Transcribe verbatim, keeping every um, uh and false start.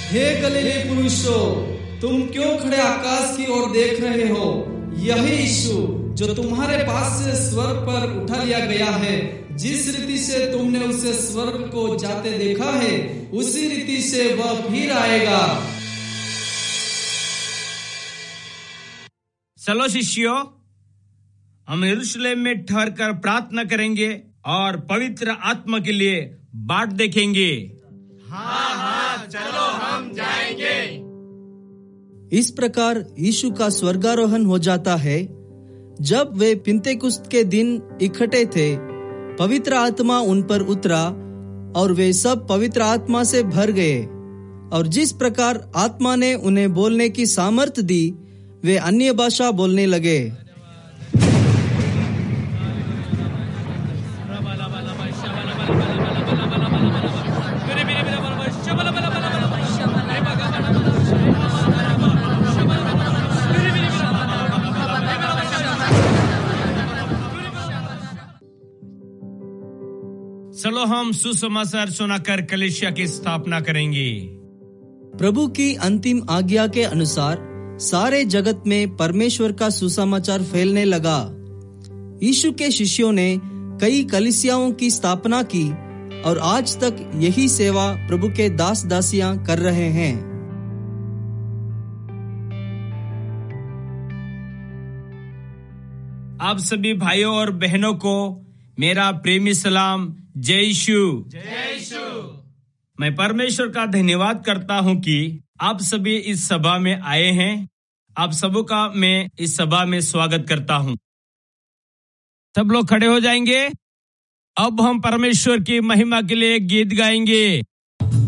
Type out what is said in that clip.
हे गलीली पुरुषों, तुम क्यों खड़े आकाश की ओर देख रहे हो? यही यीशु जो तुम्हारे पास से स्वर्ग पर उठा लिया गया है, जिस रीति से तुमने उसे स्वर्ग को जाते देखा है, उसी रीति से वह फिर आएगा। चलो शिष्यों, हम यरूशलेम में ठहर कर प्रार्थना करेंगे और पवित्र आत्मा के लिए बाट देखेंगे। हाँ हाँ, चलो हम जाएंगे। इस प्रकार यीशु का स्वर्गारोहण हो जाता है। जब वे पिन्तेकुस्त के दिन इकट्ठे थे, पवित्र आत्मा उन पर उतरा और वे सब पवित्र आत्मा से भर गए, और जिस प्रकार आत्मा ने उन्हें बोलने की सामर्थ दी, वे अन्य भाषा बोलने लगे। चलो हम सुसमाचार सुनाकर कलीसिया की स्थापना करेंगे। प्रभु की अंतिम आज्ञा के अनुसार सारे जगत में परमेश्वर का सुसमाचार फैलने लगा। यीशु के शिष्यों ने कई कलीसियाओं की स्थापना की और आज तक यही सेवा प्रभु के दास दासियां कर रहे हैं। आप सभी भाइयों और बहनों को मेरा प्रेमी सलाम। जय यीशु। जय यीशु। मैं परमेश्वर का धन्यवाद करता हूं कि आप सभी इस सभा में आए हैं। आप सबों का मैं इस सभा में स्वागत करता हूं। सब लोग खड़े हो जाएंगे। अब हम परमेश्वर की महिमा के लिए गीत गाएंगे।